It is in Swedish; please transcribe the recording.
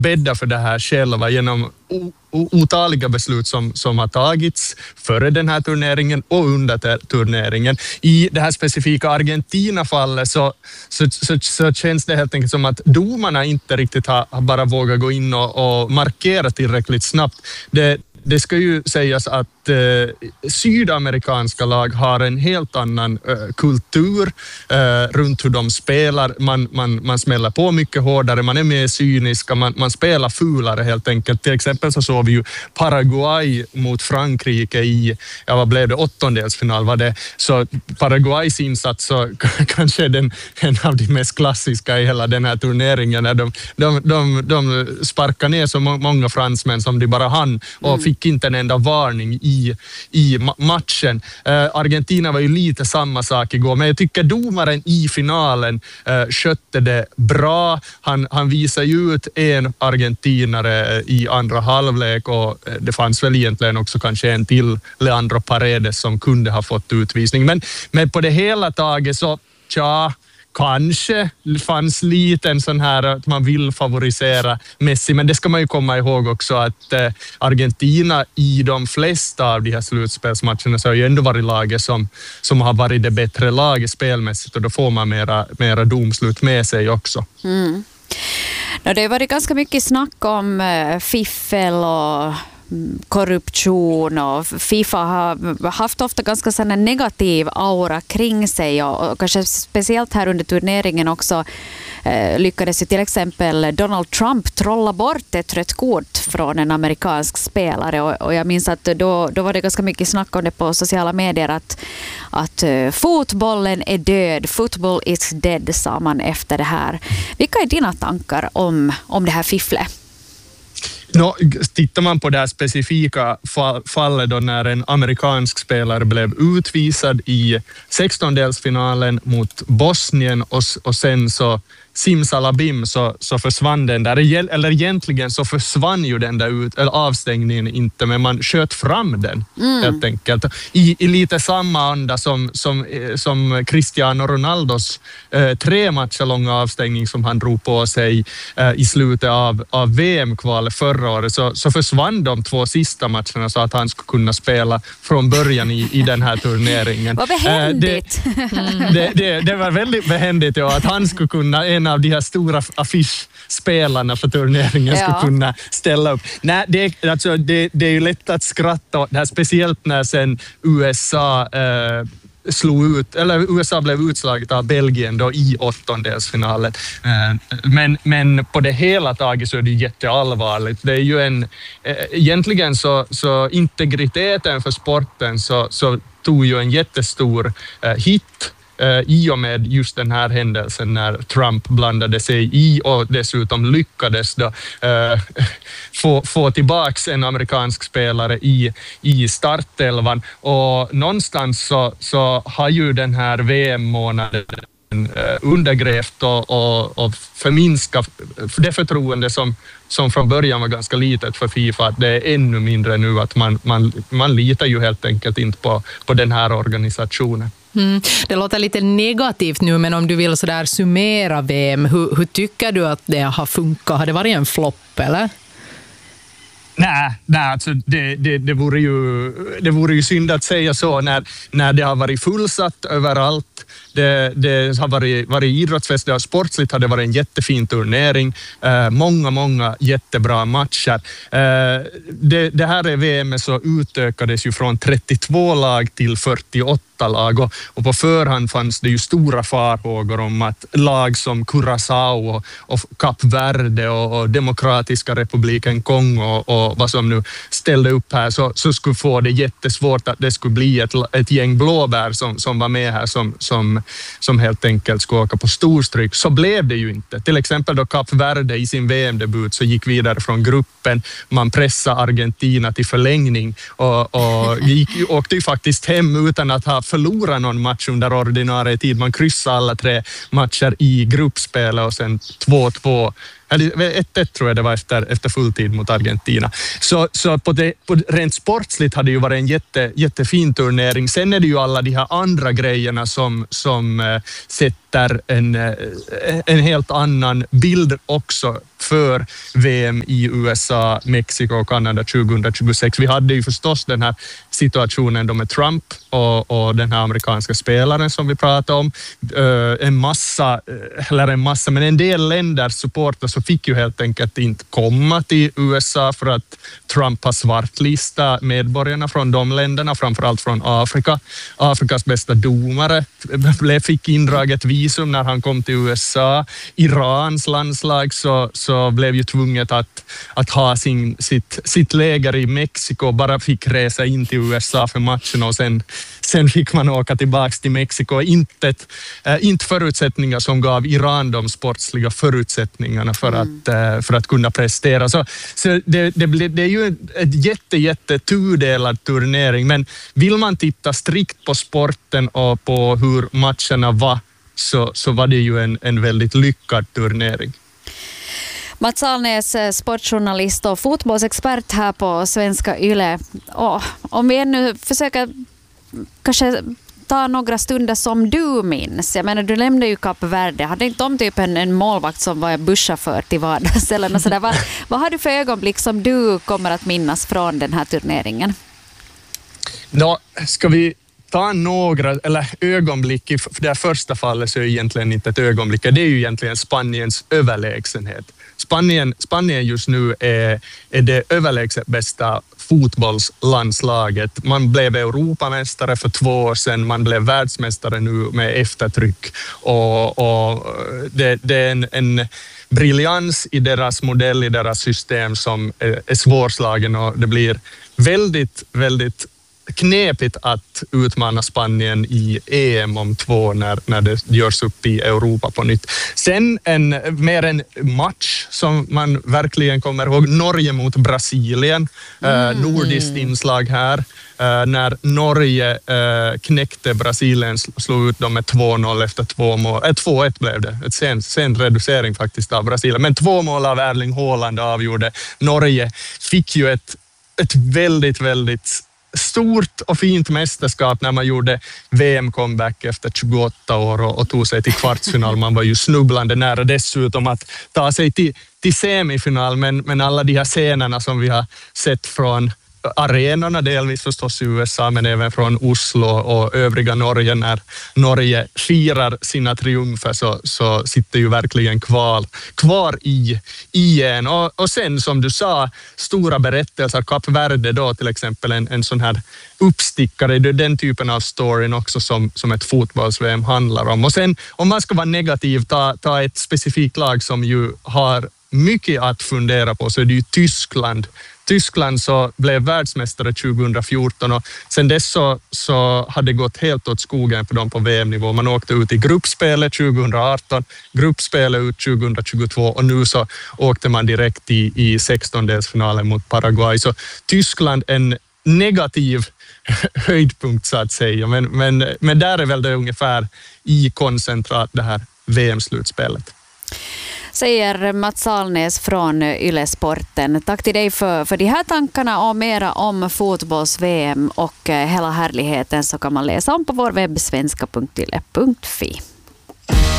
bädda för det här själva genom otaliga beslut som har tagits före den här turneringen och under turneringen. I det här specifika Argentina-fallet så känns det helt enkelt som att domarna inte riktigt har bara vågat gå in och markera tillräckligt snabbt. Det ska ju sägas att sydamerikanska lag har en helt annan kultur runt hur de spelar. Man smäller på mycket hårdare, man är mer cyniska, man spelar fulare helt enkelt. Till exempel så såg vi ju Paraguay mot Frankrike i, vad blev det, åttondelsfinal var det. Så Paraguays insats så kanske är en av de mest klassiska i hela den här turneringen. De sparkar ner så många fransmän som de bara hann och fick inte en enda varning i matchen. Argentina var ju lite samma sak igår, men jag tycker domaren i finalen skötte det bra. Han visade ju ut en argentinare i andra halvlek och det fanns väl egentligen också kanske en till, Leandro Paredes, som kunde ha fått utvisning. Men på det hela taget så, kanske fanns lite en sån här att man vill favorisera Messi, men det ska man ju komma ihåg också att Argentina i de flesta av de här slutspelsmatcherna så har ju ändå varit laget som har varit det bättre laget spelmässigt, och då får man mera domslut med sig också. Det har varit ganska mycket snack om fiffel och korruption, och FIFA har haft ofta ganska sån negativ aura kring sig, och kanske speciellt här under turneringen också lyckades ju till exempel Donald Trump trolla bort ett rött kort från en amerikansk spelare, och jag minns att då var det ganska mycket snack om det på sociala medier att fotbollen är död, football is dead, sa man efter det här. Vilka är dina tankar om det här fifflet? Tittar man på det här specifika fallet då när en amerikansk spelare blev utvisad i 16-delsfinalen mot Bosnien och sen så simsalabim så försvann den där, eller egentligen så försvann ju den där avstängningen inte, men man sköt fram den helt enkelt. I lite samma anda som Cristiano Ronaldos 3 matcher långa avstängning som han drog på sig i slutet av VM-kvalet förra året, så försvann de 2 sista matcherna så att han skulle kunna spela från början i den här turneringen. Vad behändigt! Det var väldigt behändigt, att han skulle kunna, en av de här stora affischspelarna för turneringen skulle kunna ställa upp. Nej, det är ju lätt att skratta åt det här, speciellt när sen USA USA blev utslaget av Belgien då i 8-delsfinalen. Men på det hela taget så är det jätteallvarligt. Det är ju egentligen så integriteten för sporten så tog ju en jättestor hit i och med just den här händelsen när Trump blandade sig i och dessutom lyckades då få tillbaks en amerikansk spelare i startelvan, och någonstans så har ju den här VM-månaden undergrävt och förminskat det förtroende som från början var ganska litet för FIFA, att det är ännu mindre nu, att man litar ju helt enkelt inte på den här organisationen. Det låter lite negativt nu, men om du vill så där summera VM, hur tycker du att det har funkat? Har det varit en flopp eller? Nej, alltså det vore ju synd att säga så när det har varit fullsatt överallt. Det har varit idrottsfest, det har sportsligt, har det varit en jättefin turnering, många jättebra matcher. Det här är VM så utökades ju från 32 lag till 48 lag, och på förhand fanns det ju stora farhågor om att lag som Curaçao och Kap Verde och Demokratiska republiken Kongo och vad som nu ställde upp här så skulle få det jättesvårt, att det skulle bli ett gäng blåbär som var med här som helt enkelt skulle åka på storstryk. Så blev det ju inte. Till exempel då Kap Verde i sin VM-debut så gick vidare från gruppen. Man pressade Argentina till förlängning och åkte ju faktiskt hem utan att ha förlorat någon match under ordinarie tid. Man kryssade alla 3 matcher i gruppspelet och sen 2-2 1-1 tror jag det var efter fulltid mot Argentina. Så på rent sportsligt hade det ju varit en jättefin turnering. Sen är det ju alla de här andra grejerna som sätter en helt annan bild också för VM i USA, Mexiko och Kanada 2026. Vi hade ju förstås den här situationen då med Trump och den här amerikanska spelaren som vi pratade om. Men en del länder supportrar så fick ju helt enkelt inte komma till USA för att Trump har svartlistat medborgarna från de länderna, framförallt från Afrika. Afrikas bästa domare fick indraget visum när han kom till USA. Irans landslag så blev ju tvunget att ha sitt läger i Mexiko, bara fick resa in till USA för matchen och sen fick man åka tillbaka till Mexiko. Inte förutsättningar som gav Iran de sportsliga förutsättningarna för att kunna prestera. Så det är ju ett jätte tudelad turnering, men vill man titta strikt på sporten och på hur matcherna var så var det ju en väldigt lyckad turnering. Mats Alnäs, sportjournalist och fotbollsexpert här på Svenska Yle. Om vi ännu försöker kanske ta några stunder som du minns. Jag menar, du nämnde ju Kap Verde. Hade inte om typ en målvakt som var busschaufför till vardags eller något sådär. Vad har du för ögonblick som du kommer att minnas från den här turneringen? Ska vi ta några ögonblick? För det första fallet så är egentligen inte ett ögonblick. Det är ju egentligen Spaniens överlägsenhet. Spanien just nu är det överlägset bästa fotbollslandslaget. Man blev Europamästare för 2 år sedan, man blev världsmästare nu med eftertryck. Och det är en briljans i deras modell, i deras system som är svårslagen, och det blir väldigt, väldigt knepigt att utmana Spanien i EM om 2 år när det görs upp i Europa på nytt. Sen mer en match som man verkligen kommer ihåg, Norge mot Brasilien, nordiskt inslag här, när Norge knäckte Brasilien, slog ut dem med 2-0 efter 2 mål. 2-1 blev det, ett sen reducering faktiskt av Brasilien, men 2 mål av Erling Haaland avgjorde. Norge fick ju ett väldigt, väldigt stort och fint mästerskap när man gjorde VM-comeback efter 28 år och tog sig till kvartsfinal. Man var ju snubblande nära dessutom att ta sig till semifinal, men alla de här scenerna som vi har sett från arenorna, delvis förstås i USA, men även från Oslo och övriga Norge, när Norge firar sina triumfer så sitter ju verkligen kvar i en. Och sen som du sa, stora berättelser, Kap Verde då till exempel, en sån här uppstickare, det är den typen av storyn också som ett fotbolls-VM handlar om. Och sen, om man ska vara negativ, ta ett specifikt lag som ju har mycket att fundera på, så är det ju Tyskland. Tyskland så blev världsmästare 2014 och sen dess så hade det gått helt åt skogen för dem på VM-nivå. Man åkte ut i gruppspelet 2018, gruppspelet ut 2022 och nu så åkte man direkt i 16-delsfinalen mot Paraguay. Så Tyskland en negativ höjdpunkt så att säga, men där är väl det ungefär i koncentrat det här VM-slutspelet. Säger Mats Alnäs från Yle Sporten. Tack till dig för de här tankarna, och mera om fotbolls-VM och hela härligheten så kan man läsa om på vår webb svenska.yle.fi.